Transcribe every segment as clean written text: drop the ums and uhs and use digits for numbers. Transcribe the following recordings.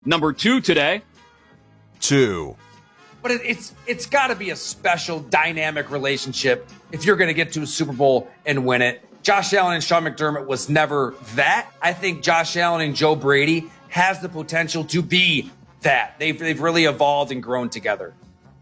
Number 2 today. 2. But it's got to be a special dynamic relationship if you're going to get to a Super Bowl and win it. Josh Allen and Sean McDermott was never that. I think Josh Allen and Joe Brady has the potential to be that. They've really evolved and grown together.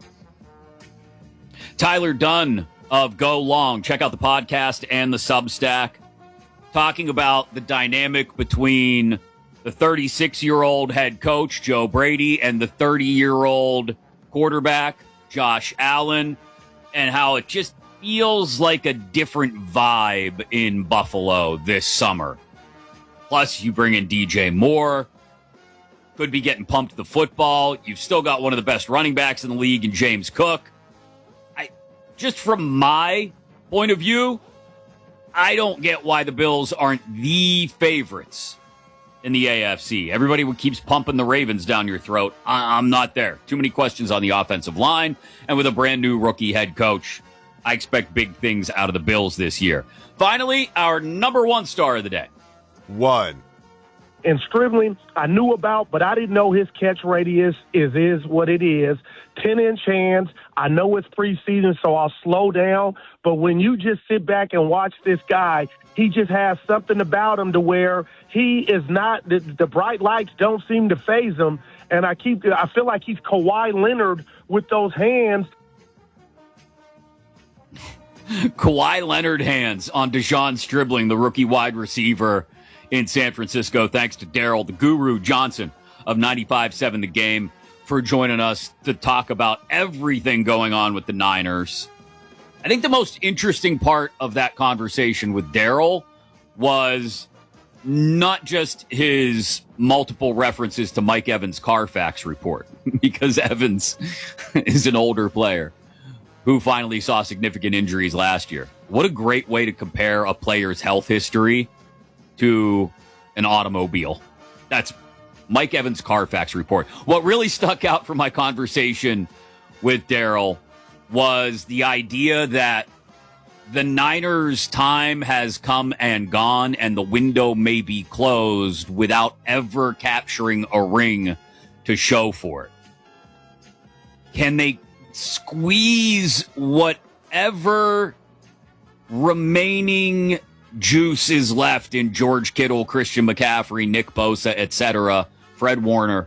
Tyler Dunn of Go Long. Check out the podcast and the Substack, talking about the dynamic between the 36-year-old head coach, Joe Brady, and the 30-year-old quarterback, Josh Allen, and how it just feels like a different vibe in Buffalo this summer. Plus, you bring in DJ Moore, could be getting pumped the football. You've still got one of the best running backs in the league in James Cook. Just from my point of view, I don't get why the Bills aren't the favorites in the AFC. Everybody keeps pumping the Ravens down your throat. I'm not there. Too many questions on the offensive line. And with a brand new rookie head coach, I expect big things out of the Bills this year. Finally, our number 1 star of the day. 1. And Stribling, I knew about, but I didn't know his catch radius is what it is. 10-inch hands. I know it's preseason, so I'll slow down. But when you just sit back and watch this guy, he just has something about him to where he is not, the bright lights don't seem to faze him. And I feel like he's Kawhi Leonard with those hands. Kawhi Leonard hands on Dejon Stribling, the rookie wide receiver in San Francisco. Thanks to Daryl, the Guru Johnson of 95.7 The Game, for joining us to talk about everything going on with the Niners. I think the most interesting part of that conversation with Daryl was not just his multiple references to Mike Evans' Carfax report, because Evans is an older player who finally saw significant injuries last year. What a great way to compare a player's health history to an automobile. That's Mike Evans' Carfax report. What really stuck out from my conversation with Daryl was the idea that the Niners' time has come and gone, and the window may be closed without ever capturing a ring to show for it. Can they squeeze whatever remaining juice is left in George Kittle, Christian McCaffrey, Nick Bosa, etc., Fred Warner,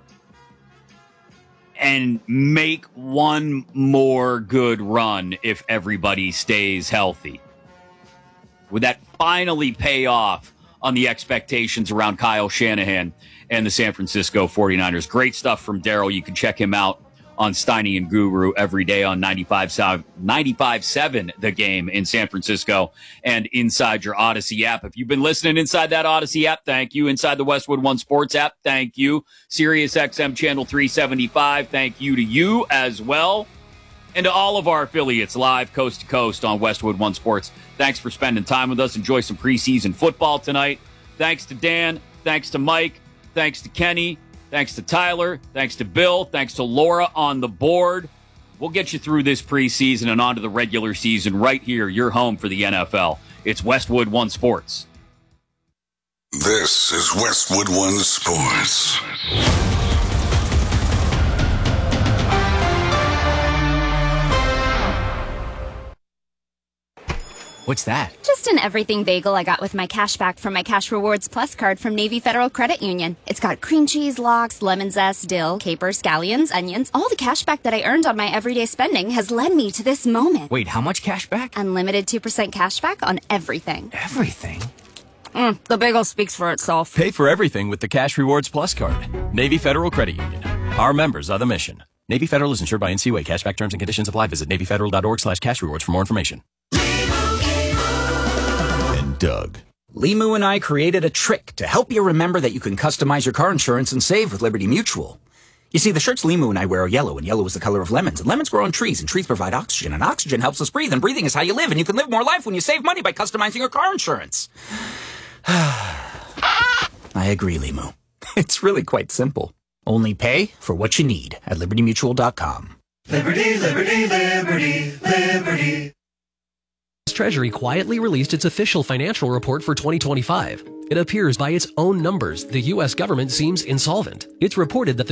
and make one more good run if everybody stays healthy? Would that finally pay off on the expectations around Kyle Shanahan and the San Francisco 49ers? Great stuff from Daryl. You can check him out on Steiny and Guru every day on 95.7 The Game in San Francisco and inside your Odyssey app. If you've been listening inside that Odyssey app, thank you. Inside the Westwood One Sports app, thank you. Sirius XM Channel 375, thank you to you as well. And to all of our affiliates live coast to coast on Westwood One Sports, thanks for spending time with us. Enjoy some preseason football tonight. Thanks to Dan. Thanks to Mike. Thanks to Kenny. Thanks to Tyler. Thanks to Bill. Thanks to Laura on the board. We'll get you through this preseason and on to the regular season right here, your home for the NFL. It's Westwood One Sports. This is Westwood One Sports. What's that? Just an everything bagel I got with my cash back from my Cash Rewards Plus card from Navy Federal Credit Union. It's got cream cheese, lox, lemon zest, dill, capers, scallions, onions. All the cash back that I earned on my everyday spending has led me to this moment. Wait, how much cash back? Unlimited 2% cash back on everything. Everything? The bagel speaks for itself. Pay for everything with the Cash Rewards Plus card. Navy Federal Credit Union. Our members are the mission. Navy Federal is insured by NCUA. Cashback terms and conditions apply. Visit NavyFederal.org/cashrewards for more information. Doug. Limu and I created a trick to help you remember that you can customize your car insurance and save with Liberty Mutual. You see, the shirts Limu and I wear are yellow, and yellow is the color of lemons, and lemons grow on trees, and trees provide oxygen, and oxygen helps us breathe, and breathing is how you live, and you can live more life when you save money by customizing your car insurance. I agree, Limu. It's really quite simple. Only pay for what you need at LibertyMutual.com. Liberty, liberty, liberty, liberty. Treasury quietly released its official financial report for 2025. It appears by its own numbers the U.S. government seems insolvent. It's reported that the